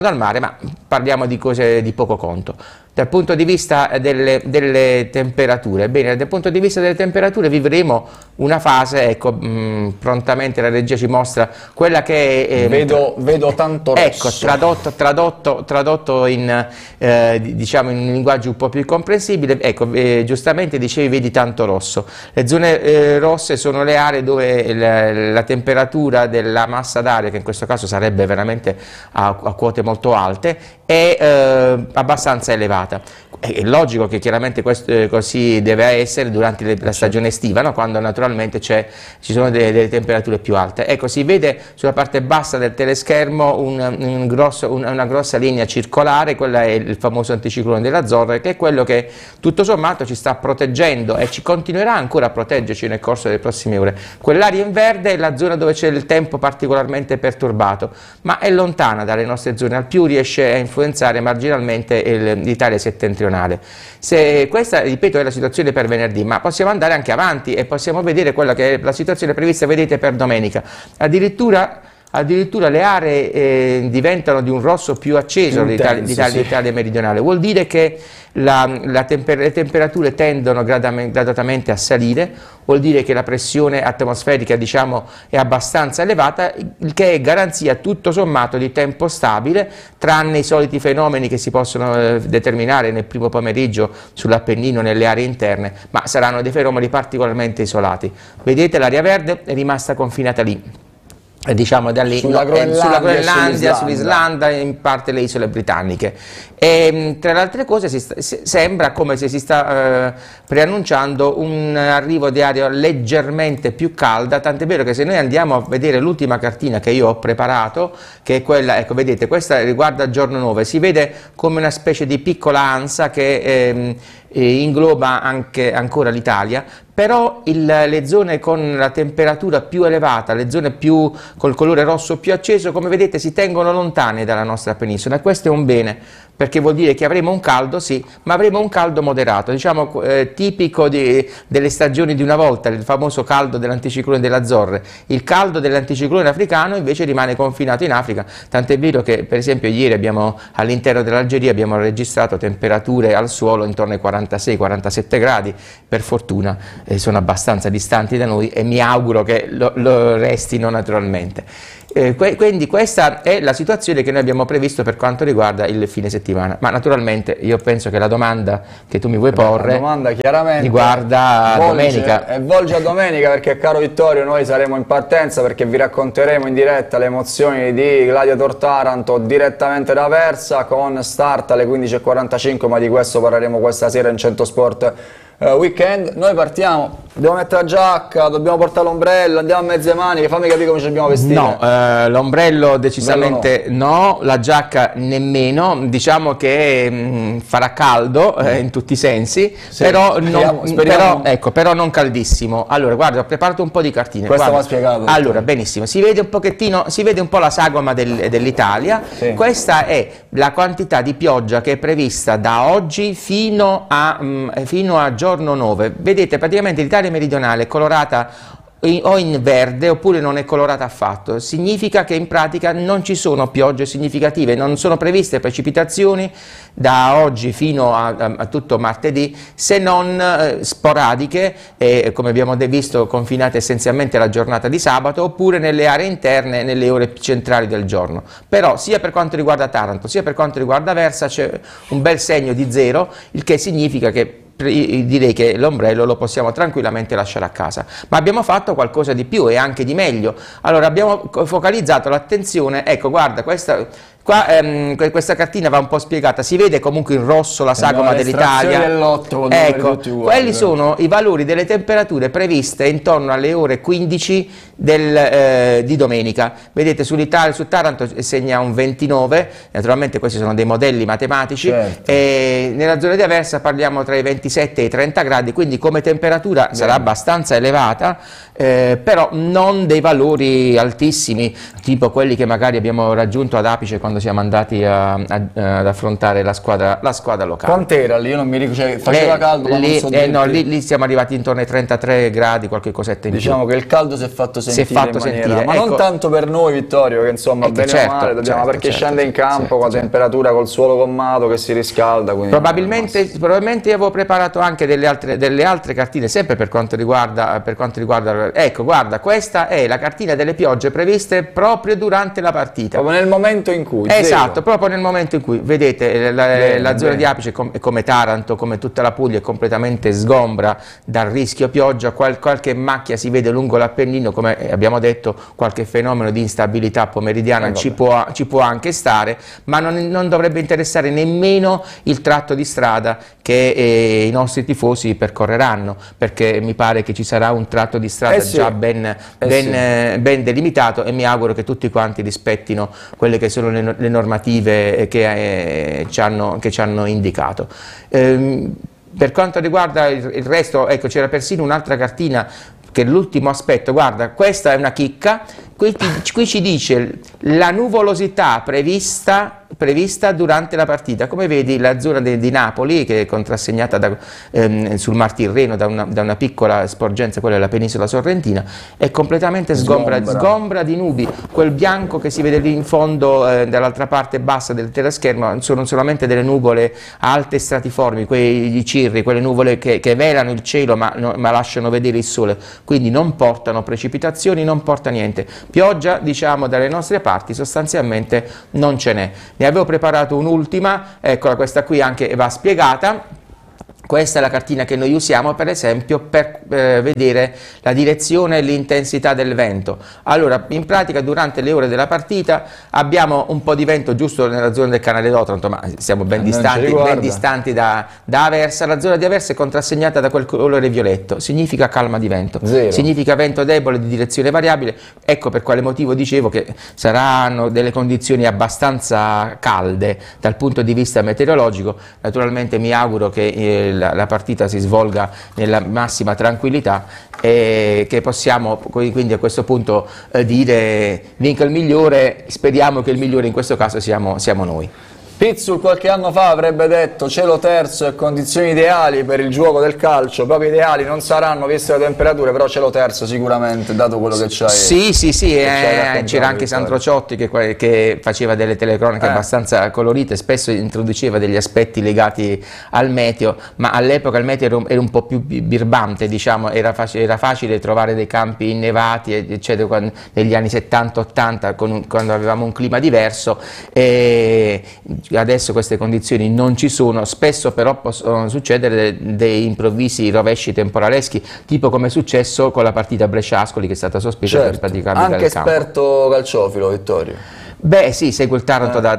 dal mare, ma parliamo di cose di poco conto. Dal punto di vista delle temperature, bene, dal punto di vista delle temperature vivremo una fase, ecco, prontamente la regia ci mostra quella che è... vedo tanto rosso. Ecco, tradotto in, diciamo, in un linguaggio un po' più comprensibile, ecco, giustamente dicevi vedi tanto rosso. Le zone rosse sono le aree dove la temperatura della massa d'aria, che in questo caso sarebbe veramente a quote molto alte, è abbastanza elevata. È logico che chiaramente questo così deve essere durante la stagione estiva, no? Quando naturalmente ci sono delle temperature più alte. Ecco, si vede sulla parte bassa del teleschermo una grossa linea circolare, quella è il famoso anticiclone delle Azzorre, che è quello che tutto sommato ci sta proteggendo e ci continuerà ancora a proteggerci nel corso delle prossime ore. Quell'area in verde è la zona dove c'è il tempo particolarmente perturbato, ma è lontana dalle nostre zone, al più riesce a influenzare marginalmente l'Italia settentrionale. Se questa, ripeto, è la situazione per venerdì, ma possiamo andare anche avanti e possiamo vedere quella che è la situazione prevista, vedete, per domenica. Addirittura le aree diventano di un rosso più acceso l'Italia meridionale. Vuol dire che le temperature tendono gradatamente a salire, vuol dire che la pressione atmosferica, diciamo, è abbastanza elevata, il che è garanzia tutto sommato di tempo stabile, tranne i soliti fenomeni che si possono determinare nel primo pomeriggio sull'Appennino, nelle aree interne, ma saranno dei fenomeni particolarmente isolati. Vedete, l'area verde è rimasta confinata lì, diciamo da lì, sulla Groenlandia, sull'Islanda e in parte le isole britanniche. E tra le altre cose sembra come se si sta preannunciando un arrivo di aria leggermente più calda, tant'è vero che se noi andiamo a vedere l'ultima cartina che io ho preparato, che è quella, ecco, vedete, questa riguarda il giorno 9, si vede come una specie di piccola ansa che ingloba ancora l'Italia, però le zone con la temperatura più elevata, le zone più col colore rosso più acceso, come vedete si tengono lontane dalla nostra penisola, e questo è un bene, perché vuol dire che avremo un caldo, sì, ma avremo un caldo moderato, diciamo tipico delle stagioni di una volta, il famoso caldo dell'anticiclone delle Azzorre. Il caldo dell'anticiclone africano invece rimane confinato in Africa, tant'è vero che per esempio ieri all'interno dell'Algeria abbiamo registrato temperature al suolo intorno ai 46-47 gradi, per fortuna sono abbastanza distanti da noi e mi auguro che lo restino naturalmente. Quindi questa è la situazione che noi abbiamo previsto per quanto riguarda il fine settimana, ma naturalmente io penso che la domanda che tu mi vuoi porre, la domanda chiaramente riguarda domenica. E volge a domenica, perché caro Vittorio, noi saremo in partenza perché vi racconteremo in diretta le emozioni di Gladiator Taranto direttamente da Aversa, con start alle 15:45, ma di questo parleremo questa sera in 100 Sport Weekend. Noi partiamo, dobbiamo mettere la giacca, dobbiamo portare l'ombrello, andiamo a mezze maniche, fammi capire come ci dobbiamo vestire. No, l'ombrello decisamente no, la giacca nemmeno, diciamo che farà caldo in tutti i sensi, sì, però non caldissimo. Allora, guarda, ho preparato un po' di cartine. Questo va spiegato. Allora, benissimo, si vede un pochettino, si vede un po' la sagoma dell'Italia, sì. Questa è la quantità di pioggia che è prevista da oggi fino a giorno 9. Vedete, praticamente l'Italia meridionale è colorata o in verde oppure non è colorata affatto. Significa che in pratica non ci sono piogge significative, non sono previste precipitazioni da oggi fino a tutto martedì, se non sporadiche, come abbiamo visto confinate essenzialmente alla giornata di sabato, oppure nelle aree interne nelle ore centrali del giorno. Però sia per quanto riguarda Taranto sia per quanto riguarda Aversa c'è un bel segno di 0, il che significa che direi che l'ombrello lo possiamo tranquillamente lasciare a casa, ma abbiamo fatto qualcosa di più e anche di meglio. Allora abbiamo focalizzato l'attenzione, ecco, guarda, questa cartina va un po' spiegata, si vede comunque in rosso la sagoma dell'Italia, ecco, quelli sono i valori delle temperature previste intorno alle ore 15 di domenica. Vedete, su Taranto segna un 29, naturalmente questi sono dei modelli matematici, certo. E nella zona di Aversa parliamo tra i 27 e i 30 gradi, quindi come temperatura sarà abbastanza elevata, però non dei valori altissimi, tipo quelli che magari abbiamo raggiunto ad Apice quando siamo andati ad affrontare la squadra locale. Quant'era lì? Io non mi ricordo, cioè, faceva caldo, ma lì siamo arrivati intorno ai 33 gradi, qualche cosetta in più. Diciamo che il caldo si è fatto sentire. sentire in maniera, ma non tanto per noi, Vittorio, che insomma bene o male dobbiamo, perché scende in campo con la temperatura, col suolo gommato che si riscalda. Probabilmente io avevo preparato anche delle altre cartine, sempre per quanto riguarda, ecco, guarda, questa è la cartina delle piogge previste proprio durante la partita. Proprio nel momento in cui. Esatto, proprio nel momento in cui, vedete, la zona di apice, come Taranto, come tutta la Puglia, è completamente sgombra dal rischio pioggia, qualche macchia si vede lungo l'Appennino, come abbiamo detto, qualche fenomeno di instabilità pomeridiana ci può anche stare, ma non dovrebbe interessare nemmeno il tratto di strada che i nostri tifosi percorreranno, perché mi pare che ci sarà un tratto di strada già ben delimitato, e mi auguro che tutti quanti rispettino quelle che sono le normative che ci hanno indicato. Per quanto riguarda il resto, ecco, c'era persino un'altra cartina, che è l'ultimo aspetto. Guarda, questa è una chicca, qui ci dice la nuvolosità prevista durante la partita. Come vedi, la zona di Napoli, che è contrassegnata sul Mar Tirreno da una piccola sporgenza, quella della penisola sorrentina, è completamente sgombra di nubi. Quel bianco che si vede lì in fondo, dall'altra parte bassa del teleschermo, sono solamente delle nuvole alte stratiformi, quei cirri, quelle nuvole che velano il cielo ma lasciano vedere il sole, quindi non portano precipitazioni, non porta niente. Pioggia, diciamo, dalle nostre parti sostanzialmente non ce n'è. Ne avevo preparato un'ultima, eccola, questa qui anche va spiegata. Questa è la cartina che noi usiamo, per esempio, per vedere la direzione e l'intensità del vento. Allora, in pratica, durante le ore della partita abbiamo un po' di vento giusto nella zona del canale d'Otranto, ma siamo ben distanti da Aversa. La zona di Aversa è contrassegnata da quel colore violetto, significa calma di vento, significa vento debole di direzione variabile. Ecco per quale motivo dicevo che saranno delle condizioni abbastanza calde dal punto di vista meteorologico. Naturalmente mi auguro che la partita si svolga nella massima tranquillità e che possiamo quindi a questo punto dire vinca il migliore. Speriamo che il migliore in questo caso siamo noi. Pizzul qualche anno fa avrebbe detto cielo terzo e condizioni ideali per il gioco del calcio, proprio ideali non saranno viste le temperature, però cielo terzo sicuramente, dato quello che c'hai. Sì, c'era anche Sandro Ciotti che faceva delle telecronache abbastanza colorite, spesso introduceva degli aspetti legati al meteo, ma all'epoca il meteo era un po' più birbante, diciamo, era facile trovare dei campi innevati, eccetera, negli anni 70-80, quando avevamo un clima diverso. Adesso queste condizioni non ci sono, spesso però possono succedere dei improvvisi rovesci temporaleschi, tipo come è successo con la partita Brescia-Ascoli, che è stata sospesa per praticamente anche esperto calciofilo, Vittorio. Beh sì, seguo il Taranto da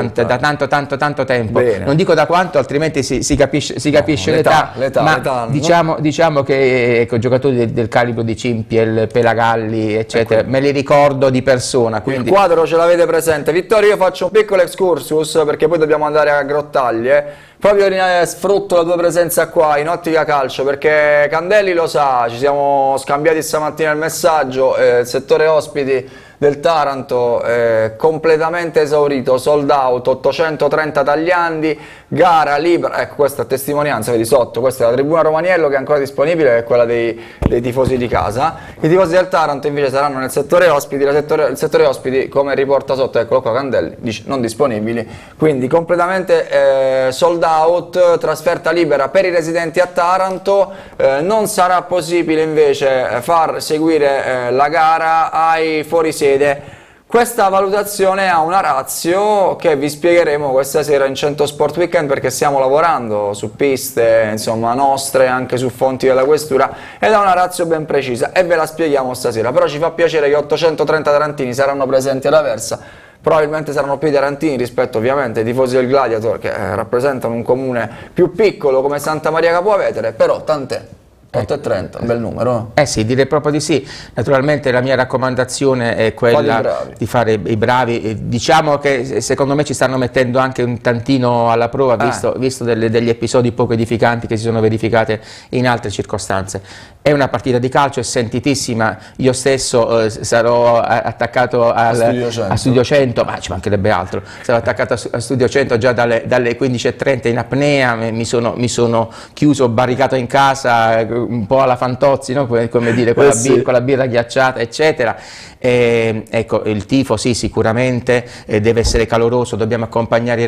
tanto tempo. Bene. Non dico da quanto, altrimenti si capisce l'età, ma diciamo che ecco, giocatori del calibro di Cimpiel, Pelagalli, eccetera, me li ricordo di persona. Quindi... Il quadro ce l'avete presente. Vittorio, io faccio un piccolo excursus perché poi dobbiamo andare a Grottaglie. Proprio sfrutto la tua presenza qua in Ottica Calcio, perché Candelli lo sa, ci siamo scambiati stamattina il messaggio, il settore ospiti del Taranto completamente esaurito, sold out, 830 tagliandi, gara libera, ecco questa è testimonianza, vedi sotto, questa è la tribuna Romaniello che è ancora disponibile, che è quella dei tifosi di casa. I tifosi del Taranto invece saranno nel settore ospiti, il settore ospiti, come riporta sotto, eccolo qua Candelli, dice non disponibili, quindi completamente sold out, trasferta libera per i residenti a Taranto. Non sarà possibile invece far seguire la gara ai fuorisede. Questa valutazione ha una ratio che vi spiegheremo questa sera in 100 Sport Weekend, perché stiamo lavorando su piste, insomma, nostre, anche su fonti della questura, ed ha una ratio ben precisa e ve la spieghiamo stasera. Però ci fa piacere che 830 tarantini saranno presenti ad Aversa. Probabilmente saranno più tarantini rispetto ovviamente ai tifosi del Gladiator, che rappresentano un comune più piccolo come Santa Maria Capua Vetere, però tant'è. 8,30, un bel numero. Sì, direi proprio di sì. Naturalmente la mia raccomandazione è quella di fare i bravi. Diciamo che secondo me ci stanno mettendo anche un tantino alla prova, visto degli episodi poco edificanti che si sono verificati in altre circostanze. È una partita di calcio, è sentitissima. Io stesso sarò attaccato a Studio 100, ma ci mancherebbe altro. Sarò attaccato a Studio 100 già dalle 15:30 in apnea, mi sono chiuso, barricato in casa un po' alla Fantozzi, no? Come dire, con la birra ghiacciata, eccetera. Ecco, il tifo sì, sicuramente deve essere caloroso, dobbiamo accompagnare i